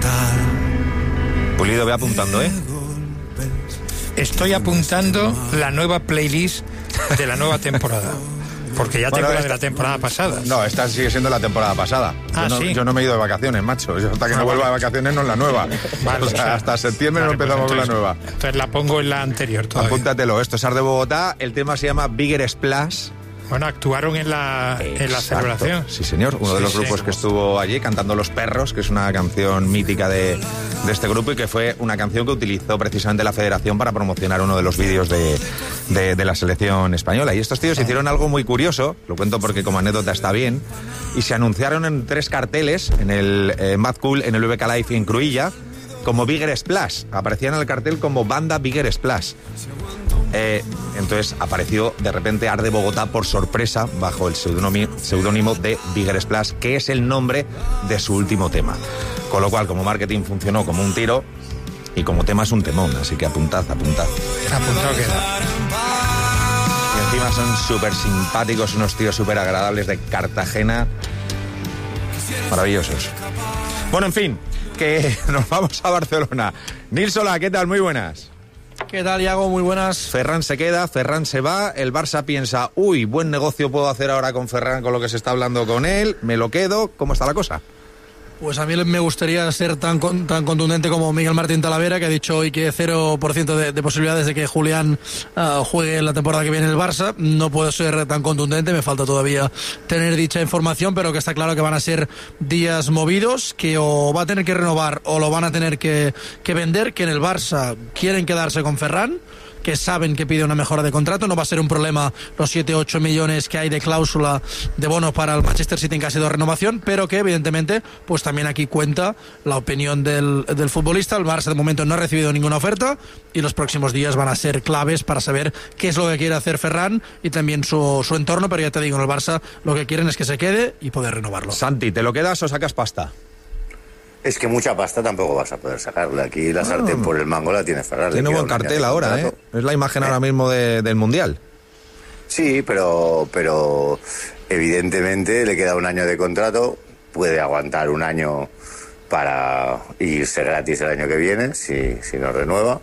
Pulido, ve apuntando, ¿eh? Estoy apuntando la nueva playlist de la nueva temporada. Porque ya tengo la de la temporada pasada. No, esta sigue siendo la temporada pasada. ¿Sí? Yo no me he ido de vacaciones, macho. Yo hasta que no vuelva de vacaciones no es la nueva. Vale, o sea, hasta septiembre no empezamos con la nueva. Entonces la pongo en la anterior todavía. Apúntatelo, esto es Art de Bogotá. El tema se llama Bigger Splash. Bueno, actuaron en la celebración. Sí, señor. Uno de los grupos que estuvo allí cantando Los Perros, que es una canción mítica de este grupo y que fue una canción que utilizó precisamente la Federación para promocionar uno de los vídeos de la selección española. Y estos tíos hicieron algo muy curioso, lo cuento porque como anécdota está bien, y se anunciaron en 3 carteles, en el Mad Cool, en el VK Live y en Cruïlla, como Bigger Splash. Aparecían en el cartel como banda Bigger Splash. Entonces apareció de repente Art de Bogotá por sorpresa bajo el seudónimo de Bigger Splash, que es el nombre de su último tema. Con lo cual, como marketing funcionó como un tiro y como tema es un temón, así que apuntad. Apuntado queda. Y encima son súper simpáticos, unos tíos súper agradables de Cartagena. Maravillosos. Bueno, en fin, que nos vamos a Barcelona. Nil Solà, ¿qué tal? Muy buenas. ¿Qué tal, Iago? Muy buenas. Ferran se queda, Ferran se va, el Barça piensa, uy, buen negocio puedo hacer ahora con Ferran con lo que se está hablando con él, me lo quedo, ¿cómo está la cosa? Pues a mí me gustaría ser tan contundente como Miguel Martín Talavera, que ha dicho hoy que 0% de posibilidades de que Julián juegue la temporada que viene en el Barça. No puedo ser tan contundente, me falta todavía tener dicha información, pero que está claro que van a ser días movidos, que o va a tener que renovar o lo van a tener que vender, que en el Barça quieren quedarse con Ferran, que saben que pide una mejora de contrato. No va a ser un problema los 7-8 millones que hay de cláusula de bono para el Manchester City en caso de renovación, pero que evidentemente pues también aquí cuenta la opinión del futbolista. El Barça de momento no ha recibido ninguna oferta y los próximos días van a ser claves para saber qué es lo que quiere hacer Ferran y también su entorno, pero ya te digo, en el Barça lo que quieren es que se quede y poder renovarlo. Santi, ¿te lo quedas o sacas pasta? Es que mucha pasta tampoco vas a poder sacarle. Aquí la sartén por el mango la tiene Ferran. Tiene buen cartel ahora, ¿eh? Es la imagen ahora mismo del Mundial. Sí, pero evidentemente le queda un año de contrato. Puede aguantar un año para irse gratis el año que viene, si no renueva.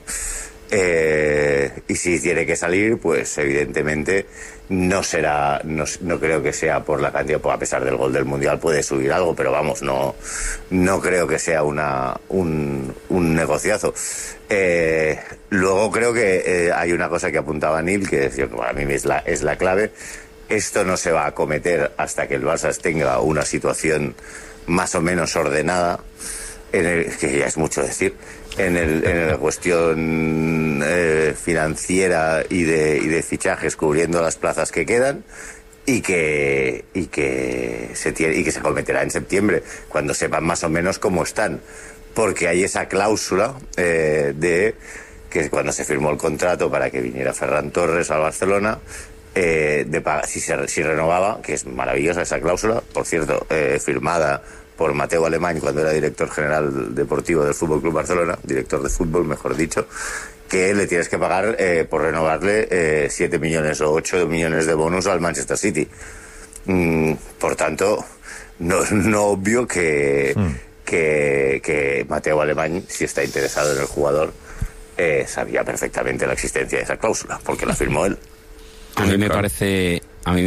Y si tiene que salir, pues evidentemente no creo que sea por la cantidad, a pesar del gol del Mundial puede subir algo, pero vamos, no creo que sea un negociazo. Luego creo que hay una cosa que apuntaba Nil, que para mí es la clave. Esto no se va a acometer hasta que el Barça tenga una situación más o menos ordenada, que ya es mucho decir, en la cuestión financiera y de fichajes, cubriendo las plazas que quedan, y que se acometerá en septiembre, cuando sepan más o menos cómo están, porque hay esa cláusula de que cuando se firmó el contrato para que viniera Ferran Torres al Barcelona, de pagar, si renovaba, que es maravillosa esa cláusula, por cierto, firmada por Mateu Alemany cuando era director general deportivo del FC Barcelona, director de fútbol, mejor dicho, que le tienes que pagar por renovarle 7 millones o 8 millones de bonus al Manchester City. Por tanto, no obvio que Mateu Alemany, si está interesado en el jugador, sabía perfectamente la existencia de esa cláusula, porque la firmó él. A mí me parece,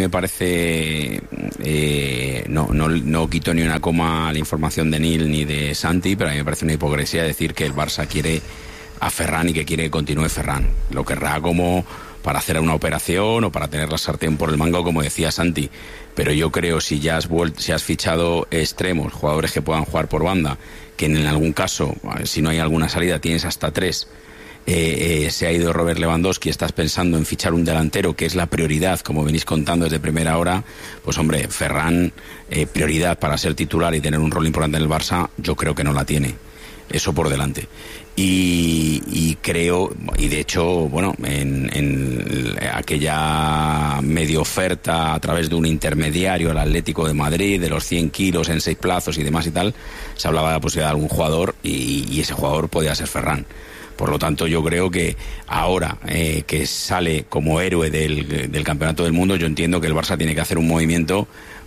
no quito ni una coma a la información de Nil ni de Santi, pero a mí me parece una hipocresía decir que el Barça quiere a Ferran y que quiere que continúe Ferran. Lo querrá como para hacer una operación o para tener la sartén por el mango, como decía Santi. Pero yo creo, si has fichado extremos, jugadores que puedan jugar por banda, que en algún caso, si no hay alguna salida, tienes hasta 3. Se ha ido Robert Lewandowski, estás pensando en fichar un delantero, que es la prioridad, como venís contando desde primera hora, pues hombre, Ferran, prioridad para ser titular y tener un rol importante en el Barça, yo creo que no la tiene. Eso por delante. Y creo, y de hecho, bueno, en aquella medio oferta a través de un intermediario, el Atlético de Madrid, de los 100 kilos en 6 plazos y demás y tal, se hablaba de la posibilidad de algún jugador y ese jugador podía ser Ferran. Por lo tanto, yo creo que ahora que sale como héroe del Campeonato del Mundo, yo entiendo que el Barça tiene que hacer un movimiento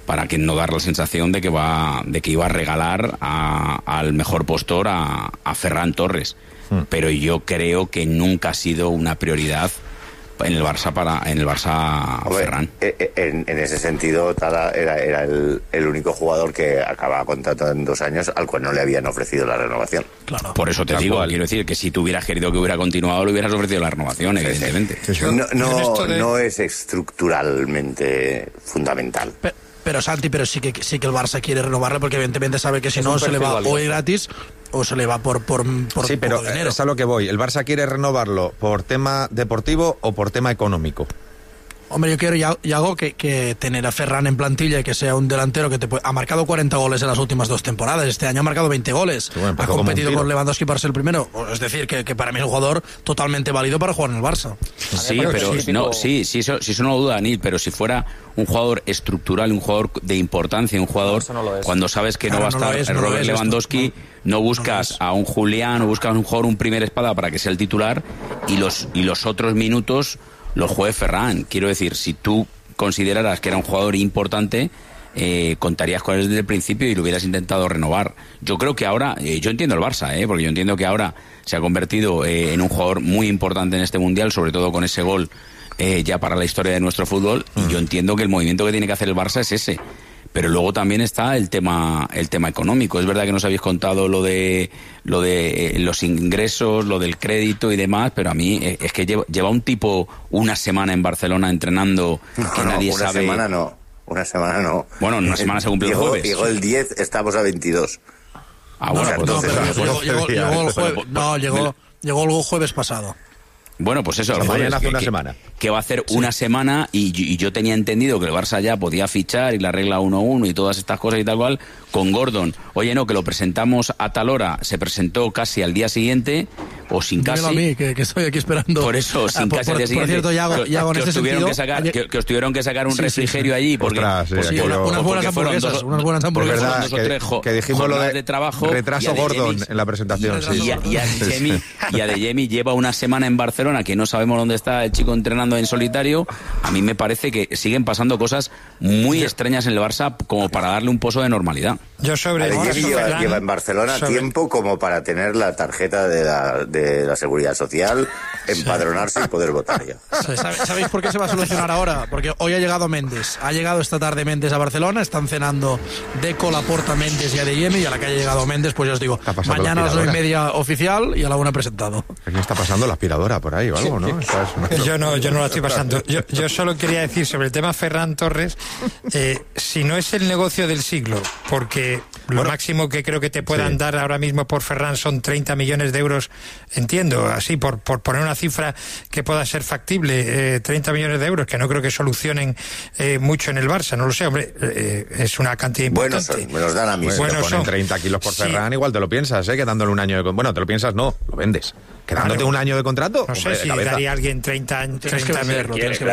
para que no dar la sensación de que iba a regalar al mejor postor a Ferran Torres. Pero yo creo que nunca ha sido una prioridad en el Barça Ferran. En ese sentido, Tala era el único jugador que acababa contrato en 2 años al cual no le habían ofrecido la renovación. Claro. Por eso te digo, quiero decir que si tú hubieras querido que hubiera continuado, le hubieras ofrecido la renovación, evidentemente. No es estructuralmente fundamental. Pero Santi, sí que el Barça quiere renovarle, porque evidentemente sabe que si no se le va o gratis o se le va por sí, pero dinero. es a lo que voy. ¿El Barça quiere renovarlo por tema deportivo o por tema económico? Hombre, yo quiero, Yago, que tener a Ferran en plantilla y que sea un delantero que ha marcado 40 goles en las últimas 2 temporadas. Este año ha marcado 20 goles. Sí, bueno, ha competido con Lewandowski para ser el primero. Es decir, que para mí es un jugador totalmente válido para jugar en el Barça. Sí, pero eso no lo duda, Nil, pero si fuera un jugador estructural, un jugador de importancia, un jugador cuando sabes que no va a estar Robert Lewandowski, no buscas a un Julián, o buscas a un jugador, un primer espada para que sea el titular y los otros minutos los juegue Ferran. Quiero decir, si tú consideraras que era un jugador importante, contarías con él desde el principio y lo hubieras intentado renovar. Yo creo que ahora, yo entiendo el Barça, porque yo entiendo que ahora se ha convertido en un jugador muy importante en este Mundial, sobre todo con ese gol ya para la historia de nuestro fútbol, y yo entiendo que el movimiento que tiene que hacer el Barça es ese. Pero luego también está el tema económico. Es verdad que nos habéis contado lo de los ingresos, lo del crédito y demás, pero a mí es que lleva un tipo una semana en Barcelona entrenando que nadie sabe. Una semana no. Bueno, una semana se cumplió el jueves. Llegó el 10, estamos a 22. Llegó el jueves pasado. Bueno, pues eso, hace una semana. Que va a hacer una semana y yo tenía entendido que el Barça ya podía fichar y la regla 1-1 y todas estas cosas y tal cual con Gordon. Oye, no, que lo presentamos a tal hora, se presentó casi al día siguiente o sin casi. Dímelo a mí, que estoy aquí esperando. Por eso, sin casi al día siguiente. Por cierto, Yago, en ese sentido... Que os tuvieron que sacar un refrigerio allí porque... unas buenas hamburguesas. Verdad, que dijimos lo de trabajo, retraso Gordon en la presentación. Y a De Jemi lleva una semana en Barcelona que no sabemos dónde está el chico entrenando en solitario. A mí me parece que siguen pasando cosas muy extrañas en el Barça como para darle un pozo de normalidad. Lleva en Barcelona tiempo como para tener la tarjeta de la Seguridad Social, empadronarse y poder votar ya. ¿Sabéis por qué se va a solucionar ahora? Porque hoy ha llegado Méndez. Ha llegado esta tarde Méndez a Barcelona. Están cenando Deco, Laporta, Méndez y Adeyemi. Y a la que haya llegado Méndez, pues ya os digo, mañana a las 9:30 oficial y a la 1 presentado. ¿Qué está pasando la aspiradora por ahí o algo, no? Yo no la estoy pasando. Yo solo quería decir sobre el tema Ferran Torres, si no es el negocio del siglo, porque lo máximo que creo que te puedan dar ahora mismo por Ferran son 30 millones de euros, entiendo, así por poner una cifra que pueda ser factible, 30 millones de euros, que no creo que solucionen mucho en el Barça, no lo sé, hombre, es una cantidad importante. Me los dan a mí. Si te ponen 30 kilos por Ferran, igual te lo piensas, que dándole un año de... Bueno, te lo piensas, no, lo vendes. ¿Quedándote un año de contrato? No sé si daría a alguien 30 tienes que venderlo.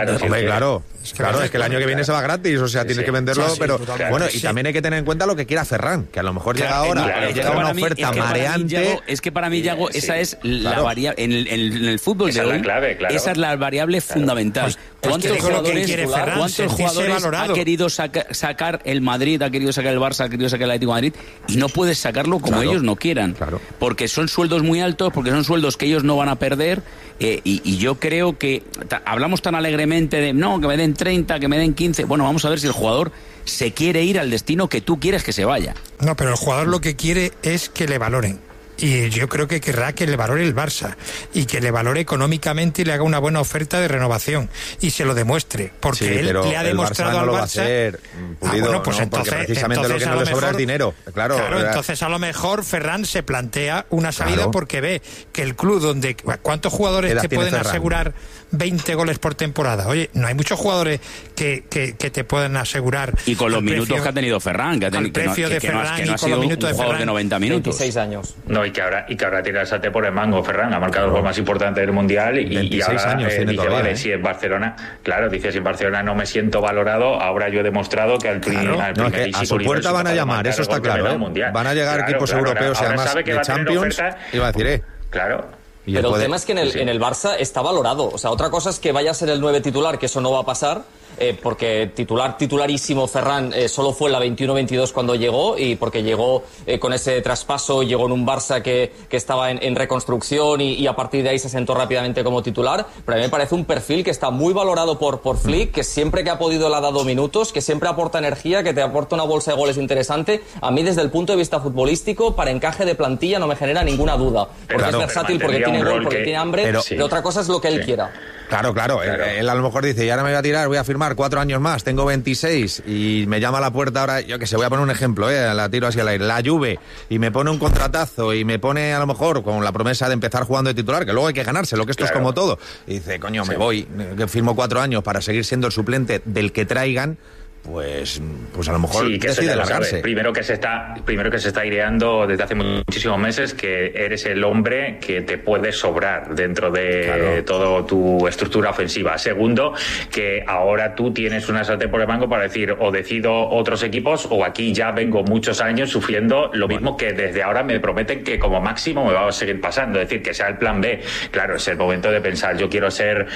Claro, es que el año que viene se va gratis, o sea, tienes que venderlo, pero bueno, y también hay que tener en cuenta lo que quiera Ferran, que a lo mejor llega ahora, llega una oferta mareante. Es que para mí, Yago, esa es la variable, en el fútbol de hoy, esa es la variable fundamental. ¿Cuántos jugadores ha querido sacar el Madrid, ha querido sacar el Barça, ha querido sacar el Atlético de Madrid, y no puedes sacarlo como ellos no quieran? Porque son sueldos muy altos, porque son sueldos que ellos no van a perder, y yo creo que hablamos tan alegremente de no, que me den 30, que me den 15. Bueno, vamos a ver si el jugador se quiere ir al destino que tú quieres que se vaya. No, pero el jugador lo que quiere es que le valoren. Y yo creo que querrá que le valore el Barça y que le valore económicamente y le haga una buena oferta de renovación y se lo demuestre, porque él le ha demostrado al Barça. Pulido, pues entonces, porque precisamente lo que no le sobra es dinero. Claro, entonces a lo mejor Ferran se plantea una salida porque ve que el club donde ¿cuántos jugadores te pueden asegurar 20 goles por temporada? Oye, no hay muchos jugadores que te pueden asegurar. Y con los minutos que ha tenido Ferran, que no ha sido un jugador de 90 minutos. 26 años. No, y que ahora tira el sate por el mango, Ferran. Ha marcado el gol más importante del Mundial y ahora dice, vale, si en Barcelona, si en Barcelona no me siento valorado, ahora yo he demostrado que al primer a su puerta van a llamar, eso está claro, van a llegar equipos europeos y además de Champions, y va a decir, Claro. Pero el tema es que en el Barça está valorado. O sea, otra cosa es que vaya a ser el 9 titular, que eso no va a pasar, porque titularísimo Ferran solo fue en la 21-22 cuando llegó, y porque llegó con ese traspaso, llegó en un Barça que estaba en reconstrucción y a partir de ahí se sentó rápidamente como titular. Pero a mí me parece un perfil que está muy valorado por Flick, que siempre que ha podido le ha dado minutos, que siempre aporta energía, que te aporta una bolsa de goles interesante. A mí, desde el punto de vista futbolístico, para encaje de plantilla no me genera ninguna duda, porque es versátil, porque tiene gol, porque tiene hambre, pero otra cosa es lo que él quiera. Claro. Él a lo mejor dice, y ahora me voy a tirar, voy a firmar 4 años más, tengo 26 y me llama a la puerta ahora, yo que sé, voy a poner un ejemplo, la tiro así al aire, la Juve, y me pone un contratazo y me pone a lo mejor con la promesa de empezar jugando de titular, que luego hay que ganárselo, que esto es como todo, y dice, coño, me voy, que firmo 4 años para seguir siendo el suplente del que traigan. Pues a lo mejor sí, que decide largarse. Primero que se está aireando desde hace muchísimos meses que eres el hombre que te puede sobrar dentro de toda tu estructura ofensiva. Segundo, que ahora tú tienes una sartén por el mango para decir, o decido otros equipos, o aquí ya vengo muchos años sufriendo lo mismo que desde ahora me prometen que como máximo me va a seguir pasando. Es decir, que sea el plan B. Claro, es el momento de pensar, yo quiero ser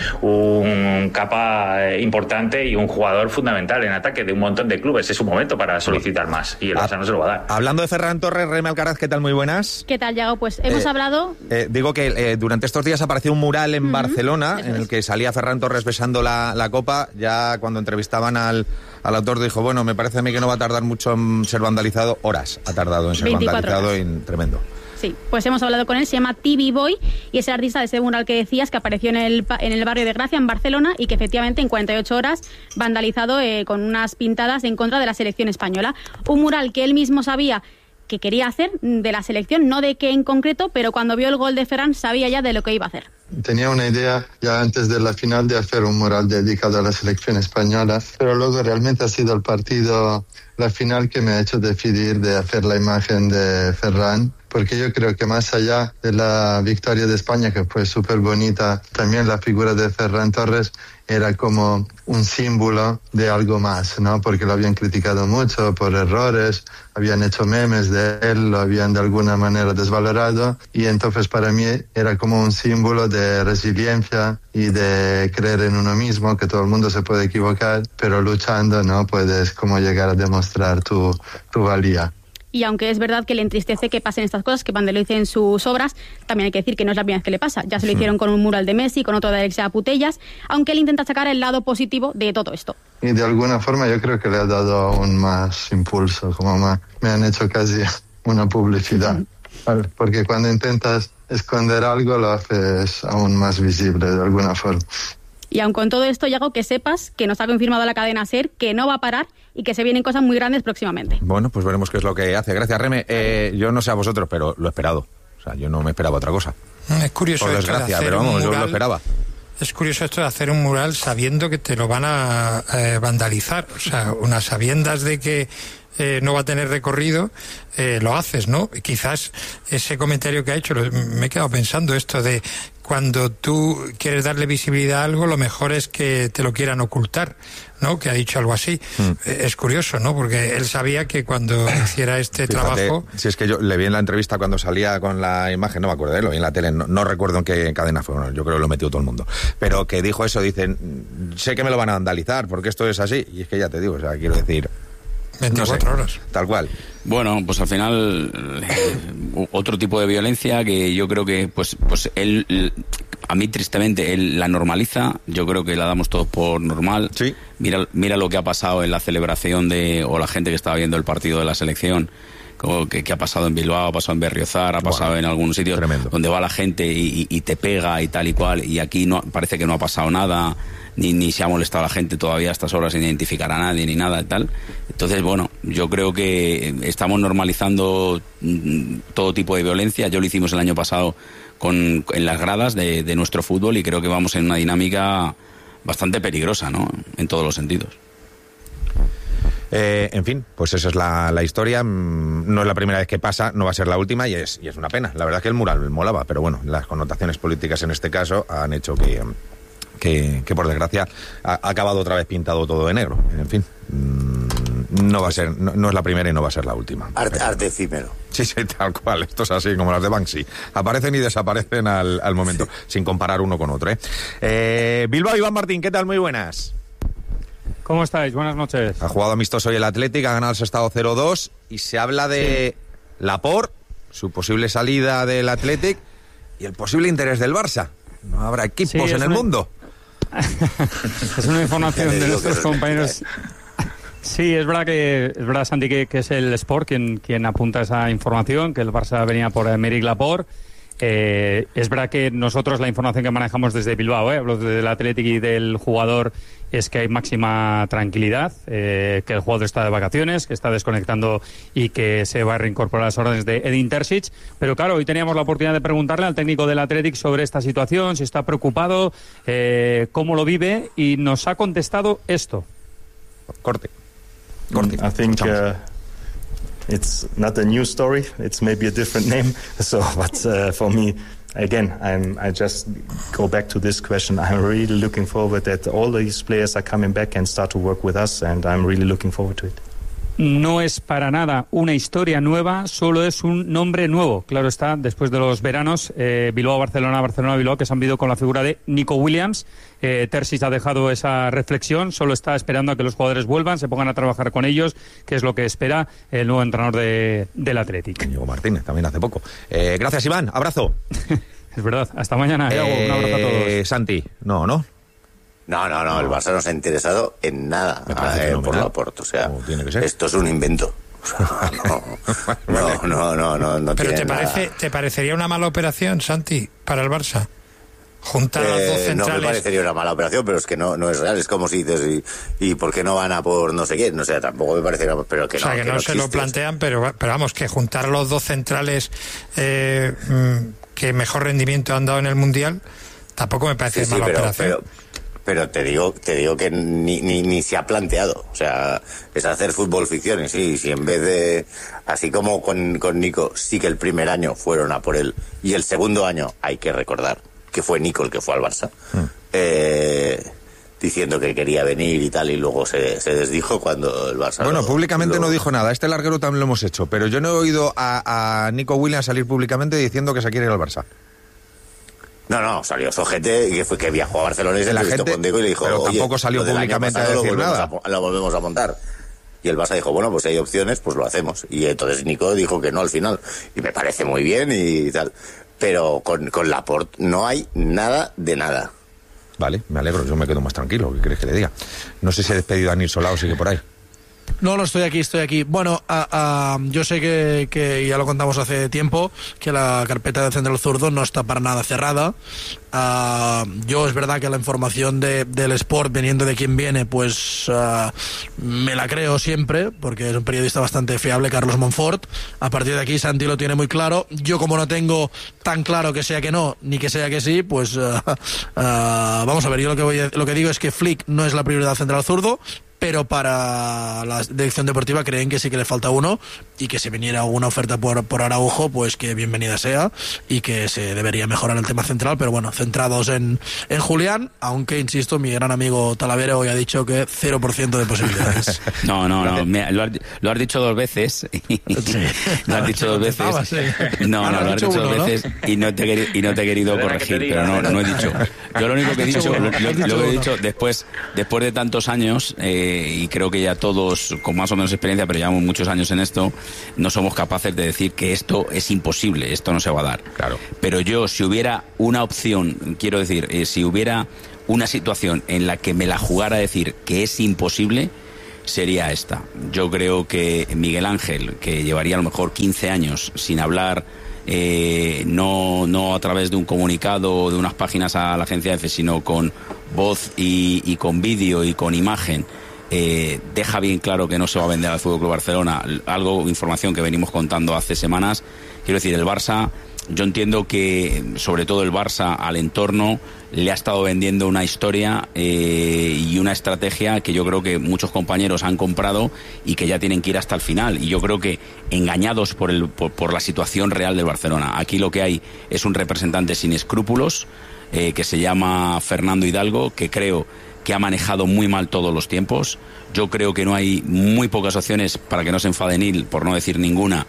un capa importante y un jugador fundamental en ataque de un montón de clubes. Es un momento para solicitar más y el Barça no se lo va a dar. Hablando de Ferran Torres, Reme Alcaraz, ¿qué tal? Muy buenas. ¿Qué tal, Yago? Pues hemos hablado... digo que durante estos días apareció un mural en Barcelona en el que salía Ferran Torres besando la copa. Ya cuando entrevistaban al autor dijo, bueno, me parece a mí que no va a tardar mucho en ser vandalizado. Horas ha tardado en ser vandalizado. Tremendo. Sí, pues hemos hablado con él, se llama TV Boy y es el artista de ese mural que decías que apareció en el barrio de Gracia, en Barcelona, y que efectivamente en 48 horas vandalizado con unas pintadas en contra de la selección española. Un mural que él mismo sabía que quería hacer de la selección, no de qué en concreto, pero cuando vio el gol de Ferran sabía ya de lo que iba a hacer. Tenía una idea ya antes de la final de hacer un mural dedicado a la selección española, pero luego realmente ha sido el partido, la final, que me ha hecho decidir de hacer la imagen de Ferran, porque yo creo que más allá de la victoria de España, que fue súper bonita, también la figura de Ferran Torres era como un símbolo de algo más, ¿no? Porque lo habían criticado mucho por errores, habían hecho memes de él, lo habían de alguna manera desvalorado, y entonces para mí era como un símbolo de resiliencia y de creer en uno mismo, que todo el mundo se puede equivocar, pero luchando, ¿no? Puedes como llegar a demostrar tu valía. Y aunque es verdad que le entristece que pasen estas cosas, que vandalicen sus obras, también hay que decir que no es la primera vez que le pasa. Ya se lo hicieron con un mural de Messi, con otro de Alexia Putellas, aunque él intenta sacar el lado positivo de todo esto. Y de alguna forma yo creo que le ha dado aún más impulso, me han hecho casi una publicidad. Porque cuando intentas esconder algo lo haces aún más visible de alguna forma. Y aun con todo esto, Yago, que sepas que nos ha confirmado la cadena SER que no va a parar y que se vienen cosas muy grandes próximamente. Bueno, pues veremos qué es lo que hace. Gracias, Reme. Yo no sé a vosotros, pero lo he esperado. O sea, yo no me esperaba otra cosa. Es curioso. Por desgracia, pero vamos, yo lo esperaba. Es curioso esto de hacer un mural sabiendo que te lo van a vandalizar. O sea, unas sabiendas de que no va a tener recorrido, lo haces, ¿no? Quizás ese comentario que ha hecho, me he quedado pensando esto de cuando tú quieres darle visibilidad a algo, lo mejor es que te lo quieran ocultar, ¿no? Que ha dicho algo así. Es curioso, ¿no? Porque él sabía que cuando hiciera este trabajo... Si es que yo le vi en la entrevista cuando salía con la imagen, no me acuerdo de él, lo vi en la tele, no recuerdo en qué cadena fue, bueno, yo creo que lo metió todo el mundo. Pero que dijo eso, dicen, sé que me lo van a vandalizar, porque esto es así. Y es que ya te digo, o sea, quiero decir... 24 horas. Tal cual. Bueno, pues al final otro tipo de violencia que yo creo que pues él, a mí tristemente, él la normaliza. Yo creo que la damos todos por normal. Sí. Mira lo que ha pasado en la celebración o la gente que estaba viendo el partido de la selección. Que ha pasado en Bilbao, ha pasado en Berriozar, ha pasado en algunos sitios donde va la gente y te pega y tal y cual, y aquí no parece que no ha pasado nada, ni se ha molestado a la gente todavía a estas horas sin identificar a nadie ni nada y tal. Entonces, bueno, yo creo que estamos normalizando todo tipo de violencia. Yo lo hicimos el año pasado en las gradas de nuestro fútbol, y creo que vamos en una dinámica bastante peligrosa, ¿no? En todos los sentidos. En fin, pues esa es la historia. No es la primera vez que pasa, no va a ser la última, y es una pena. La verdad es que el mural molaba, pero bueno, las connotaciones políticas en este caso han hecho que por desgracia ha acabado otra vez pintado todo de negro. En fin, no va a ser, no es la primera y no va a ser la última. Arte efímero. Sí, tal cual. Esto es así como las de Banksy. Aparecen y desaparecen al momento, sin comparar uno con otro. Bilbao, Iván Martín, ¿qué tal? Muy buenas. ¿Cómo estáis? Buenas noches. Ha jugado amistoso hoy el Athletic, ha ganado el Sestao 0-2 y se habla de Laporte, su posible salida del Athletic y el posible interés del Barça. No habrá equipos en el mundo. Es una información de nuestros compañeros. Sí, es verdad, Santi, que es el Sport quien apunta esa información, que el Barça venía por Aymeric Laporte. Es verdad que nosotros la información que manejamos desde Bilbao, hablo del Athletic y del jugador, es que hay máxima tranquilidad, que el jugador está de vacaciones, que está desconectando y que se va a reincorporar a las órdenes de Edin Terzic. Pero claro, hoy teníamos la oportunidad de preguntarle al técnico del Athletic sobre esta situación, si está preocupado, cómo lo vive, y nos ha contestado esto. Corte. I think it's not a new story. It's maybe a different name. So, but for me, again, I just go back to this question. I'm really looking forward that all these players are coming back and start to work with us, and I'm really looking forward to it. No es para nada una historia nueva, solo es un nombre nuevo. Claro está, después de los veranos, Bilbao-Barcelona, Barcelona-Bilbao, que se han visto con la figura de Nico Williams. Terzic ha dejado esa reflexión, solo está esperando a que los jugadores vuelvan, se pongan a trabajar con ellos, que es lo que espera el nuevo entrenador del Athletic. Diego Martínez, también hace poco. Gracias, Iván, abrazo. Es verdad, hasta mañana. Un abrazo a todos. Santi, no, el Barça no se ha interesado en nada por Laporte, o sea, esto es un invento. No. Pero ¿te ¿te parecería una mala operación, Santi, para el Barça? Juntar a los dos centrales. No me parecería una mala operación, pero es que no es real. Es como si dices, ¿y por qué no van a por no sé qué? No sé, tampoco me parecería, pero que no. O sea, que no se lo plantean, pero vamos, que juntar a los dos centrales que mejor rendimiento han dado en el Mundial, tampoco me parece mala operación. Pero te digo que ni se ha planteado. O sea, es hacer fútbol ficción. Y sí, si en vez de, así como con Nico, sí que el primer año fueron a por él, y el segundo año, hay que recordar que fue Nico el que fue al Barça, diciendo que quería venir y tal, y luego se desdijo cuando el Barça... Bueno, públicamente no dijo nada. Este larguero también lo hemos hecho, pero yo no he oído a Nico Williams salir públicamente diciendo que se quiere ir al Barça. No, salió Sojete, que viajó a Barcelona y se entrevistó con Diego y le dijo, pero tampoco salió públicamente a decir nada. Lo volvemos a montar. Y el Barça dijo, bueno, pues si hay opciones, pues lo hacemos. Y entonces Nico dijo que no al final. Y me parece muy bien y tal. Pero con Laporte no hay nada de nada. Vale, me alegro, yo me quedo más tranquilo. ¿Qué quieres que le diga? No sé si he despedido a Nil Solao, sigue por ahí. No, estoy aquí. Bueno, yo sé que ya lo contamos hace tiempo, que la carpeta de central zurdo no está para nada cerrada. Yo es verdad que la información del Sport, viniendo de quien viene, pues me la creo siempre, porque es un periodista bastante fiable, Carlos Monfort. A partir de aquí Santi lo tiene muy claro. Yo, como no tengo tan claro que sea que no, ni que sea que sí, pues vamos a ver. Yo lo que digo es que Flick no es la prioridad central zurdo, pero para la dirección deportiva creen que sí que le falta uno, y que si viniera una oferta por Araujo, pues que bienvenida sea, y que se debería mejorar el tema central. Pero bueno, centrados en Julián, aunque insisto, mi gran amigo Talavera hoy ha dicho que 0% de posibilidades. No, lo has dicho dos veces. Lo has dicho dos veces. No, lo has dicho dos veces y no te he querido corregir, pero no he dicho. Yo lo único que he dicho, lo he dicho después de tantos años, y creo que ya todos con más o menos experiencia, pero llevamos muchos años en esto, no somos capaces de decir que esto es imposible, esto no se va a dar. Claro. Pero yo, si hubiera una opción, quiero decir, si hubiera una situación en la que me la jugara a decir que es imposible, sería esta. Yo creo que Miguel Ángel, que llevaría a lo mejor 15 años sin hablar, no a través de un comunicado o de unas páginas a la agencia EFE, sino con voz y con vídeo y con imagen, deja bien claro que no se va a vender al FC Barcelona, información que venimos contando hace semanas. Quiero decir, el Barça, yo entiendo que sobre todo el Barça al entorno le ha estado vendiendo una historia y una estrategia que yo creo que muchos compañeros han comprado y que ya tienen que ir hasta el final, y yo creo que engañados por la situación real del Barcelona. Aquí lo que hay es un representante sin escrúpulos, que se llama Fernando Hidalgo, que creo que ha manejado muy mal todos los tiempos. Yo creo que no hay muy pocas opciones, para que no se enfade Nil, por no decir ninguna,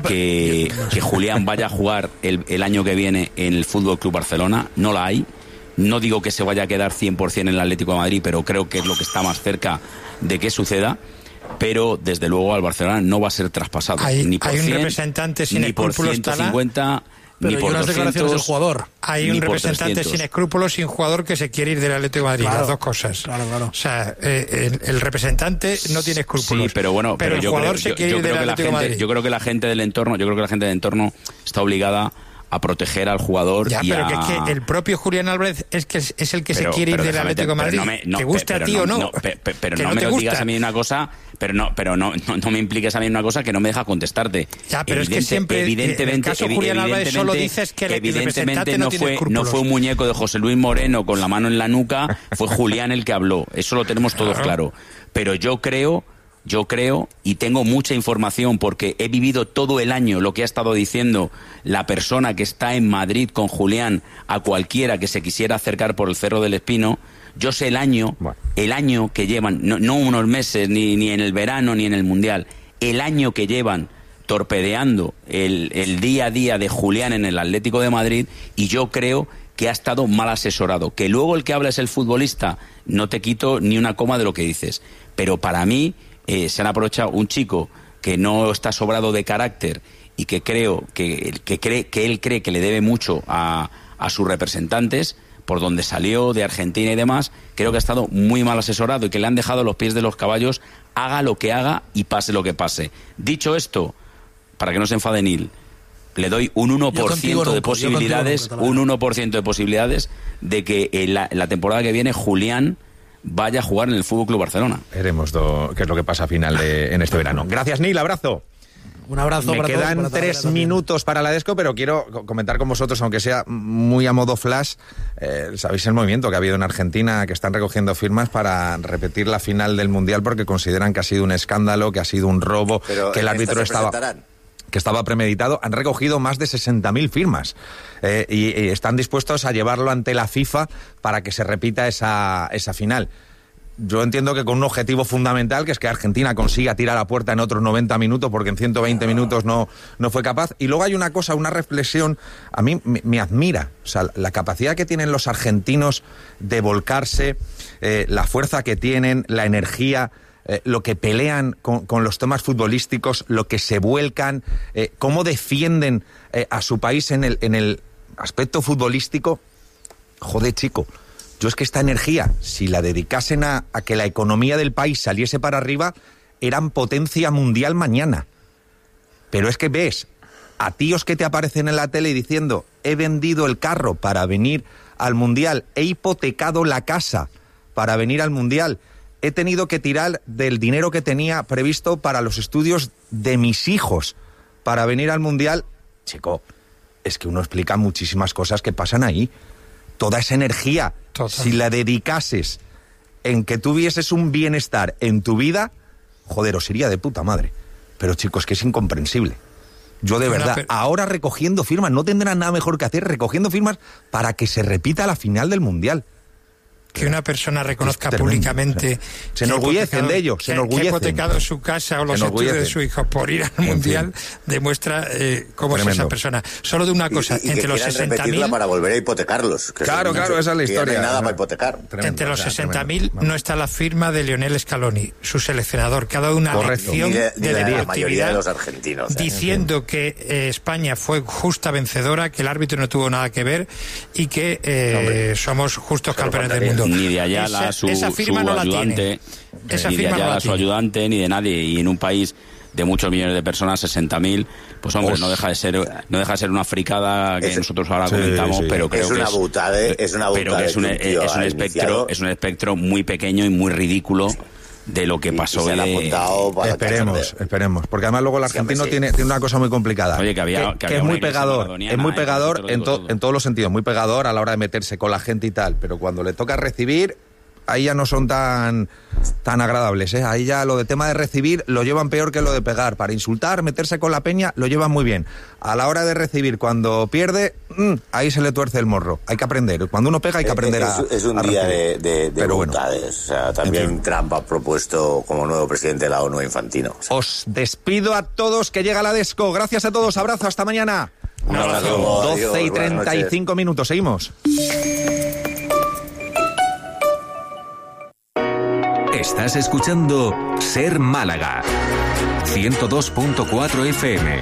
que Julián vaya a jugar el año que viene en el FC Barcelona. No la hay. No digo que se vaya a quedar 100% en el Atlético de Madrid, pero creo que es lo que está más cerca de que suceda. Pero desde luego al Barcelona no va a ser traspasado. Ni por 100, un representante sin ni por escrúpulos 150, pero ni por 200. Del jugador. Hay un representante sin escrúpulos, sin jugador que se quiere ir del Atlético de Madrid. Las dos cosas. Claro. O sea, el representante no tiene escrúpulos. Sí, pero bueno, pero el jugador se quiere ir del Atlético de Madrid. Yo creo que la gente del entorno está obligada a proteger al jugador. Ya, pero que es que el propio Julián Álvarez es el que se quiere ir del Atlético de Madrid. Te guste a ti o no. Pero no me lo digas a mí una cosa, pero no me impliques a mí una cosa que no me deja contestarte. Ya, pero es que siempre, en el caso Julián Álvarez solo dices que el representante no tiene escrúpulos. No fue un muñeco de José Luis Moreno con la mano en la nuca, fue Julián el que habló. Eso lo tenemos todos claro. Pero yo creo, y tengo mucha información porque he vivido todo el año lo que ha estado diciendo la persona que está en Madrid con Julián a cualquiera que se quisiera acercar por el Cerro del Espino. Yo sé el año que llevan, no unos meses, ni en el verano, ni en el Mundial, el año que llevan torpedeando el día a día de Julián en el Atlético de Madrid, y yo creo que ha estado mal asesorado. Que luego el que habla es el futbolista, no te quito ni una coma de lo que dices. Pero para mí se han aprovechado un chico que no está sobrado de carácter y que creo que él cree que le debe mucho a sus representantes, por donde salió, de Argentina y demás. Creo que ha estado muy mal asesorado y que le han dejado los pies de los caballos, haga lo que haga y pase lo que pase. Dicho esto, para que no se enfade Nil, le doy un 1% de posibilidades, un 1% de posibilidades de que la temporada que viene Julián vaya a jugar en el FC Barcelona. Veremos qué es lo que pasa a final en este verano. Gracias, Nil, abrazo. Un abrazo para todos. Me quedan 3 minutos para la Desco, pero quiero comentar con vosotros, aunque sea muy a modo flash, sabéis el movimiento que ha habido en Argentina, que están recogiendo firmas para repetir la final del Mundial porque consideran que ha sido un escándalo, que ha sido un robo, pero que el árbitro estaba premeditado. Han recogido más de 60.000 firmas y están dispuestos a llevarlo ante la FIFA para que se repita esa final. Yo entiendo que con un objetivo fundamental, que es que Argentina consiga tirar a puerta en otros 90 minutos, porque en 120 minutos no fue capaz. Y luego hay una cosa, una reflexión, a mí me admira, o sea, la capacidad que tienen los argentinos de volcarse, la fuerza que tienen, la energía, lo que pelean con los temas futbolísticos, lo que se vuelcan, cómo defienden a su país en el aspecto futbolístico. Joder, chico. Yo es que esta energía, si la dedicasen a que la economía del país saliese para arriba, eran potencia mundial mañana. Pero es que ves a tíos que te aparecen en la tele diciendo: he vendido el carro para venir al Mundial, he hipotecado la casa para venir al Mundial, he tenido que tirar del dinero que tenía previsto para los estudios de mis hijos para venir al Mundial. Chico, es que uno explica muchísimas cosas que pasan ahí. Toda esa energía, si la dedicases en que tuvieses un bienestar en tu vida, joder, os iría de puta madre. Pero chicos, que es incomprensible. Yo de verdad, ahora recogiendo firmas, no tendrán nada mejor que hacer, recogiendo firmas para que se repita la final del Mundial. Que una persona reconozca públicamente, se enorgullecen de ello, se enorgullecen. Que ha hipotecado su casa o los estudios de su hijo por ir al Mundial, demuestra cómo es esa persona. Solo de una cosa, y entre los 60.000 para volver a hipotecarlos. Claro, esa es la historia. No hay nada para hipotecar. Entre los 60.000 no está la firma de Lionel Scaloni, su seleccionador, que ha dado una lección de la mayoría de los argentinos, diciendo que España fue justa vencedora, que el árbitro no tuvo nada que ver y que somos justos campeones del mundo. Ni de Ayala, su ayudante, ni de Ayala, su ayudante, ni de nadie. Y en un país de muchos millones de personas, 60.000, pues hombre, no deja de ser una fricada que nosotros ahora comentamos, pero creo que es un espectro muy pequeño y muy ridículo de lo que pasó. Esperemos, porque además luego el argentino tiene una cosa muy complicada. Oye, que es muy pegador, en todos los sentidos, muy pegador a la hora de meterse con la gente y tal, pero cuando le toca recibir, ahí ya no son tan agradables, ¿eh? Ahí ya lo de tema de recibir lo llevan peor que lo de pegar. Para insultar, meterse con la peña, lo llevan muy bien. A la hora de recibir, cuando pierde, ahí se le tuerce el morro. Hay que aprender. Cuando uno pega hay que aprender es un día de voluntades. Bueno, o sea, también Trump ha propuesto como nuevo presidente de la ONU a Infantino. O sea. Os despido a todos, que llega la Desco. Gracias a todos, abrazo, hasta mañana. Un abrazo. 12:35 minutos, seguimos. Estás escuchando Ser Málaga 102.4 FM.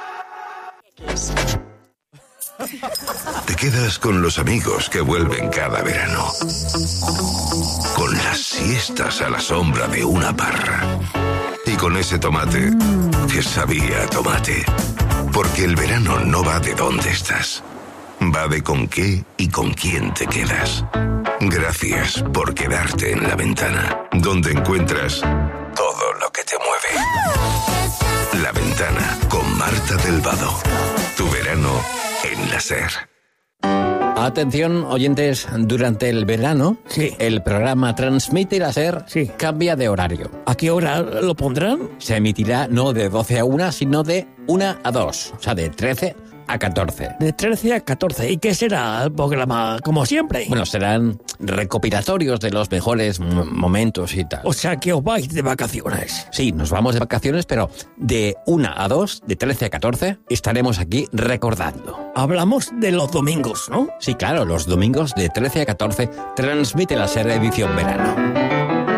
Te quedas con los amigos que vuelven cada verano, con las siestas a la sombra de una parra y con ese tomate que sabía a tomate. Porque el verano no va de dónde estás, va de con qué y con quién te quedas. Gracias por quedarte en La Ventana, donde encuentras todo lo que te mueve. La Ventana, con Marta del Vado. Tu verano en la SER. Atención, oyentes, durante el verano, el programa Transmite la SER cambia de horario. ¿A qué hora lo pondrán? Se emitirá no de 12 a 1, sino de 1 a 2, o sea, de 13 a 14. De 13 a 14. ¿Y qué será el programa, como siempre? Bueno, serán recopilatorios de los mejores momentos y tal. O sea, que os vais de vacaciones. Sí, nos vamos de vacaciones, pero de 1 a 2, de 13 a 14, estaremos aquí recordando. Hablamos de los domingos, ¿no? Sí, claro, los domingos de 13 a 14 transmite la SER edición verano.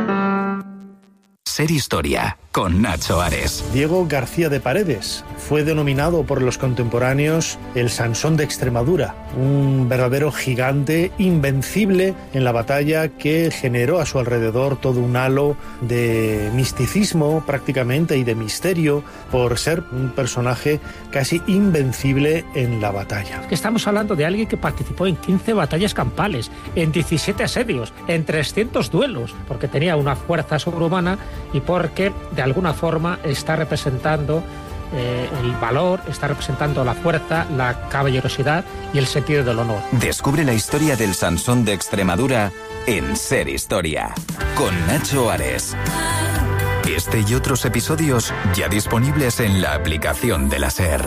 Ser Historia, con Nacho Ares. Diego García de Paredes fue denominado por los contemporáneos el Sansón de Extremadura, un verdadero gigante invencible en la batalla que generó a su alrededor todo un halo de misticismo prácticamente y de misterio por ser un personaje casi invencible en la batalla. Estamos hablando de alguien que participó en 15 batallas campales, en 17 asedios, en 300 duelos, porque tenía una fuerza sobrehumana y porque de alguna forma está representando el valor, está representando la fuerza, la caballerosidad y el sentido del honor. Descubre la historia del Sansón de Extremadura en Ser Historia, con Nacho Ares. Este y otros episodios ya disponibles en la aplicación de la SER.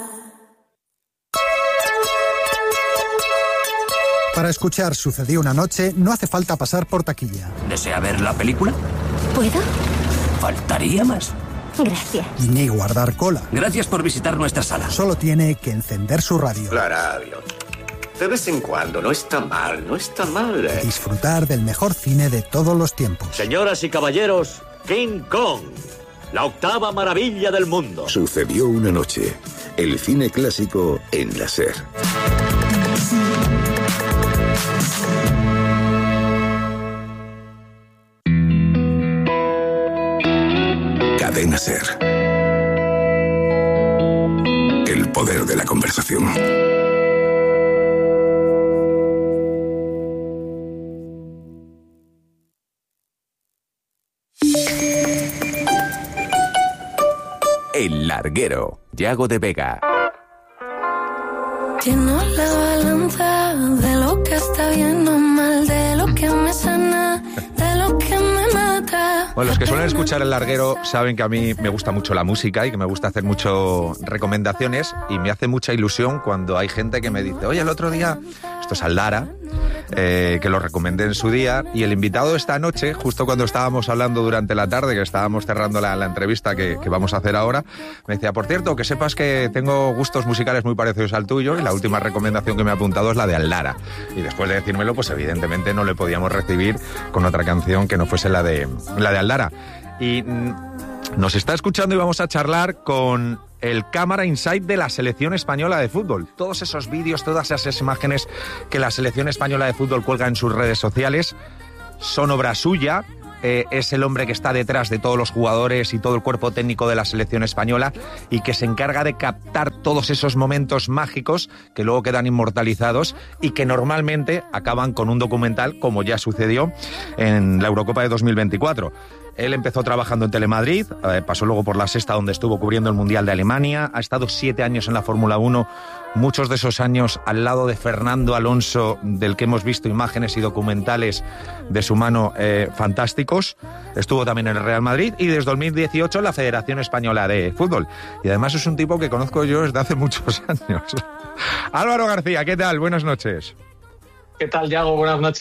Para escuchar Sucedió una noche no hace falta pasar por taquilla. ¿Desea ver la película? ¿Puedo? Faltaría más. Gracias. Ni guardar cola. Gracias por visitar nuestra sala. Solo tiene que encender su radio. La radio. De vez en cuando, no está mal, no está mal. Disfrutar del mejor cine de todos los tiempos. Señoras y caballeros, King Kong, la octava maravilla del mundo. Sucedió una noche. El cine clásico en la SER. Cadena SER. El poder de la conversación. El Larguero, Yago de Vega. Lleno la balanza de lo que está bien o mal, de lo que me sana, de lo que me mata. Bueno, los que suelen escuchar El Larguero saben que a mí me gusta mucho la música y que me gusta hacer mucho recomendaciones, y me hace mucha ilusión cuando hay gente que me dice: oye, el otro día, esto es Aldara, que lo recomendé en su día, y el invitado de esta noche, justo cuando estábamos hablando durante la tarde, que estábamos cerrando la entrevista que vamos a hacer ahora, me decía: por cierto, que sepas que tengo gustos musicales muy parecidos al tuyo, y la última recomendación que me ha apuntado es la de Aldara. Y después de decírmelo, pues evidentemente no le podíamos recibir con otra canción que no fuese la de Aldara. Y nos está escuchando y vamos a charlar con el cámara inside de la selección española de fútbol. Todos esos vídeos, todas esas imágenes que la selección española de fútbol cuelga en sus redes sociales son obra suya. Es el hombre que está detrás de todos los jugadores y todo el cuerpo técnico de la selección española, y que se encarga de captar todos esos momentos mágicos que luego quedan inmortalizados y que normalmente acaban con un documental, como ya sucedió en la Eurocopa de 2024. Él empezó trabajando en Telemadrid, pasó luego por La Sexta, donde estuvo cubriendo el Mundial de Alemania, ha estado 7 años en la Fórmula 1, muchos de esos años al lado de Fernando Alonso, del que hemos visto imágenes y documentales de su mano fantásticos. Estuvo también en el Real Madrid y desde 2018 en la Federación Española de Fútbol. Y además es un tipo que conozco yo desde hace muchos años. Álvaro García, ¿qué tal? Buenas noches. ¿Qué tal, Yago? Buenas noches.